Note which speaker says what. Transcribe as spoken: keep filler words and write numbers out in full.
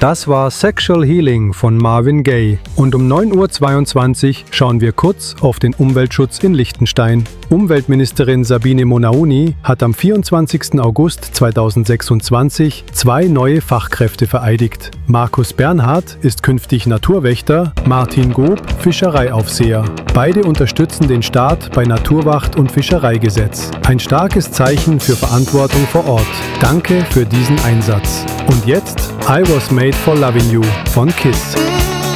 Speaker 1: Das war Sexual Healing von Marvin Gaye. Und um neun Uhr zweiundzwanzig schauen wir kurz auf den Umweltschutz in Liechtenstein. Umweltministerin Sabine Monauni hat am vierundzwanzigsten August zweitausendsechsundzwanzig zwei neue Fachkräfte vereidigt. Markus Bernhard ist künftig Naturwächter, Martin Gob Fischereiaufseher. Beide unterstützen den Staat bei Naturwacht und Fischereigesetz. Ein starkes Zeichen für Verantwortung vor Ort. Danke für diesen Einsatz. Und jetzt I Was Made for Loving You von KISS.